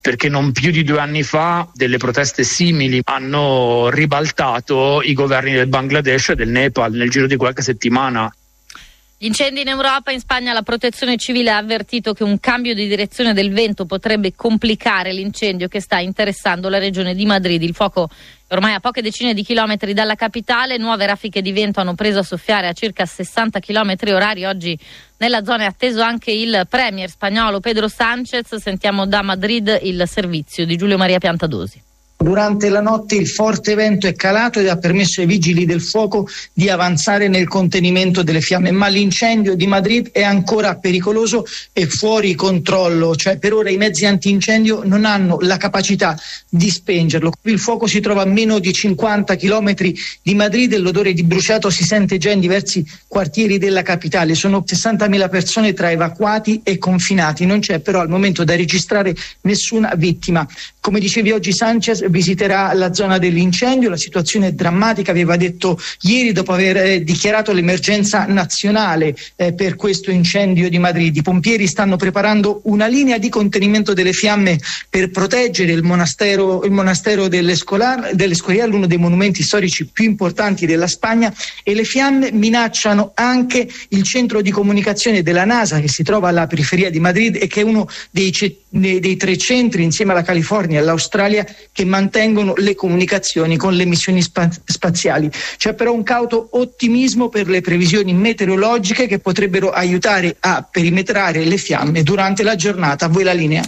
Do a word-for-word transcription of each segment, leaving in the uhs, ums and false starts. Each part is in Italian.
perché non più di due anni fa delle proteste simili hanno ribaltato i governi del Bangladesh e del Nepal nel giro di qualche settimana. Gli incendi in Europa. In Spagna la protezione civile ha avvertito che un cambio di direzione del vento potrebbe complicare l'incendio che sta interessando la regione di Madrid. Il fuoco è ormai a poche decine di chilometri dalla capitale. Nuove raffiche di vento hanno preso a soffiare a circa sessanta chilometri orari. Oggi nella zona è atteso anche il premier spagnolo Pedro Sánchez. Sentiamo da Madrid il servizio di Giulio Maria Piantadosi. Durante la notte il forte vento è calato ed ha permesso ai vigili del fuoco di avanzare nel contenimento delle fiamme, ma l'incendio di Madrid è ancora pericoloso e fuori controllo, cioè per ora i mezzi antincendio non hanno la capacità di spengerlo. Il fuoco si trova a meno di cinquanta chilometri di Madrid e l'odore di bruciato si sente già in diversi quartieri della capitale. Sono sessantamila persone tra evacuati e confinati, non c'è però al momento da registrare nessuna vittima. Come dicevi oggi, Sánchez visiterà la zona dell'incendio. La situazione è drammatica, aveva detto ieri dopo aver eh, dichiarato l'emergenza nazionale eh, per questo incendio di Madrid. I pompieri stanno preparando una linea di contenimento delle fiamme per proteggere il monastero, il monastero dell'Escorial, dell'Escorial, uno dei monumenti storici più importanti della Spagna, e le fiamme minacciano anche il centro di comunicazione della NASA che si trova alla periferia di Madrid e che è uno dei, dei, dei tre centri insieme alla California e all'Australia che mantengono le comunicazioni con le missioni spa- spaziali. C'è però un cauto ottimismo per le previsioni meteorologiche che potrebbero aiutare a perimetrare le fiamme durante la giornata. A voi la linea.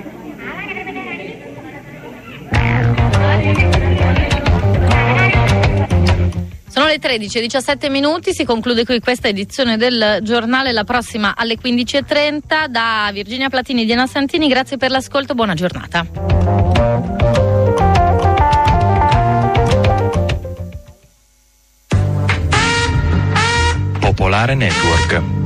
Sono le tredici e diciassette minuti, si conclude qui questa edizione del giornale, la prossima alle quindici e trenta. Da Virginia Platini e Diana Santini, grazie per l'ascolto, buona giornata. Popolare Network.